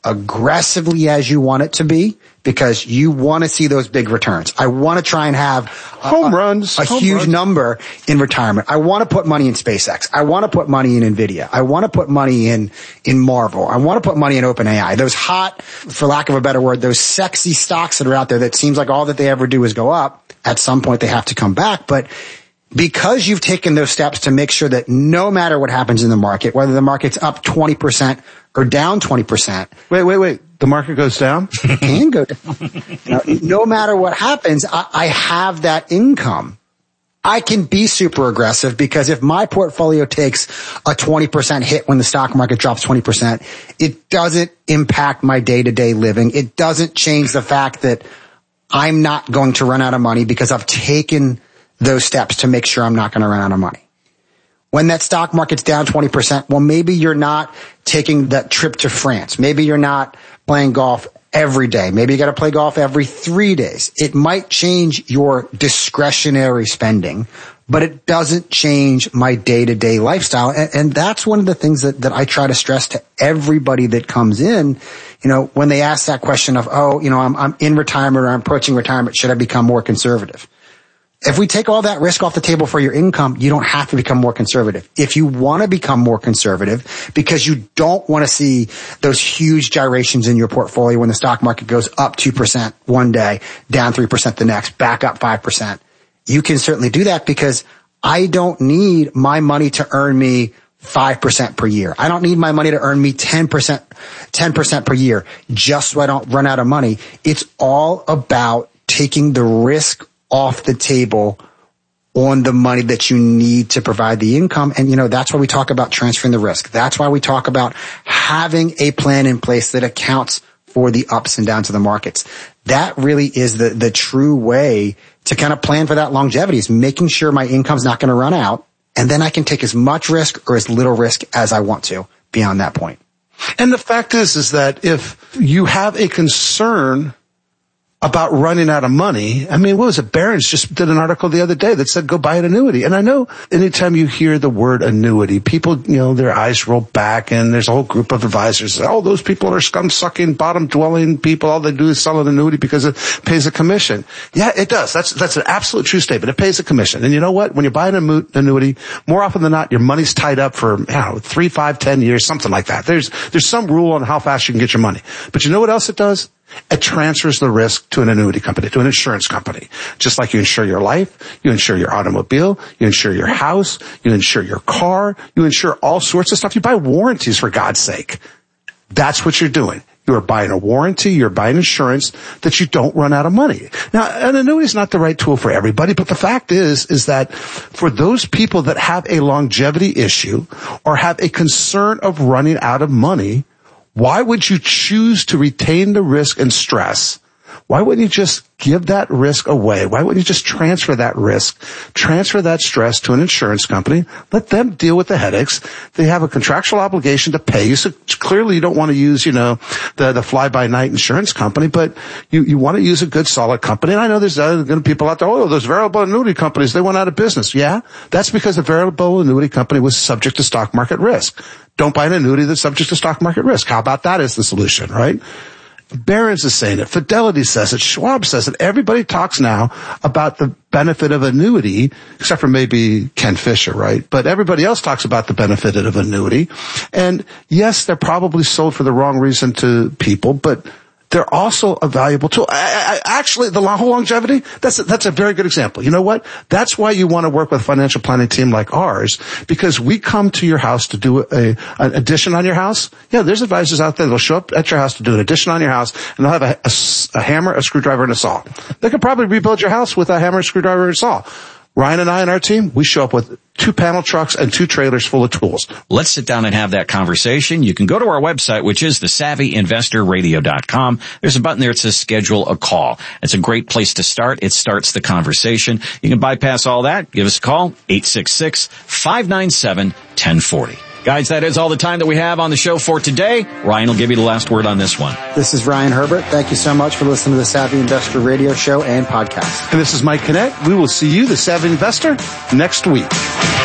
aggressively as you want it to be because you want to see those big returns. I want to try and have a huge number in retirement. I want to put money in SpaceX. I want to put money in NVIDIA. I want to put money in Marvel. I want to put money in OpenAI. Those hot, for lack of a better word, those sexy stocks that are out there that seems like all that they ever do is go up. At some point they have to come back. But because you've taken those steps to make sure that no matter what happens in the market, whether the market's up 20% or down 20%. Wait. The market goes down? It can go down. No matter what happens, I have that income. I can be super aggressive because if my portfolio takes a 20% hit when the stock market drops 20%, it doesn't impact my day-to-day living. It doesn't change the fact that I'm not going to run out of money because I've taken those steps to make sure I'm not going to run out of money. When that stock market's down 20%, well, maybe you're not taking that trip to France. Maybe you're not playing golf every day. Maybe you got to play golf every 3 days. It might change your discretionary spending, but it doesn't change my day-to-day lifestyle. And that's one of the things that I try to stress to everybody that comes in, when they ask that question of, I'm in retirement or I'm approaching retirement, should I become more conservative? If we take all that risk off the table for your income, you don't have to become more conservative. If you want to become more conservative because you don't want to see those huge gyrations in your portfolio when the stock market goes up 2% one day, down 3% the next, back up 5%, you can certainly do that because I don't need my money to earn me 5% per year. I don't need my money to earn me 10% per year just so I don't run out of money. It's all about taking the risk off the table on the money that you need to provide the income. And, that's why we talk about transferring the risk. That's why we talk about having a plan in place that accounts for the ups and downs of the markets. That really is the true way to kind of plan for that longevity, is making sure my income's not going to run out. And then I can take as much risk or as little risk as I want to beyond that point. And the fact is that if you have a concern about running out of money. What was it? Barron's just did an article the other day that said, go buy an annuity. And I know anytime you hear the word annuity, people, their eyes roll back and there's a whole group of advisors. Oh, those people are scum-sucking, bottom-dwelling people. All they do is sell an annuity because it pays a commission. Yeah, it does. That's an absolute true statement. It pays a commission. And you know what? When you buy an annuity, more often than not, your money's tied up for, 3, 5, 10 years, something like that. There's some rule on how fast you can get your money. But you know what else it does? It transfers the risk to an annuity company, to an insurance company. Just like you insure your life, you insure your automobile, you insure your house, you insure your car, you insure all sorts of stuff. You buy warranties, for God's sake. That's what you're doing. You're buying a warranty, you're buying insurance that you don't run out of money. Now, an annuity is not the right tool for everybody, but the fact is that for those people that have a longevity issue or have a concern of running out of money, why would you choose to retain the risk and stress? Why wouldn't you just give that risk away? Why wouldn't you just transfer that risk, transfer that stress to an insurance company? Let them deal with the headaches. They have a contractual obligation to pay you. So clearly you don't want to use, the fly-by-night insurance company, but you want to use a good, solid company. And I know there's other people out there, those variable annuity companies, they went out of business. Yeah, that's because the variable annuity company was subject to stock market risk. Don't buy an annuity that's subject to stock market risk. How about that as the solution, right? Barron's is saying it. Fidelity says it. Schwab says it. Everybody talks now about the benefit of annuity, except for maybe Ken Fisher, right? But everybody else talks about the benefit of annuity. And yes, they're probably sold for the wrong reason to people, but they're also a valuable tool. Actually, the whole longevity, that's a very good example. You know what? That's why you want to work with a financial planning team like ours, because we come to your house to do an addition on your house. Yeah, there's advisors out there that'll show up at your house to do an addition on your house, and they'll have a hammer, a screwdriver, and a saw. They could probably rebuild your house with a hammer, a screwdriver, and a saw. Ryan and I and our team, we show up with 2 panel trucks and 2 trailers full of tools. Let's sit down and have that conversation. You can go to our website, which is thesavvyinvestorradio.com. There's a button there that says schedule a call. It's a great place to start. It starts the conversation. You can bypass all that. Give us a call, 866-597-1040. Guys, that is all the time that we have on the show for today. Ryan will give you the last word on this one. This is Ryan Herbert. Thank you so much for listening to the Savvy Investor Radio Show and podcast. And this is Mike Kinnett. We will see you, the Savvy Investor, next week.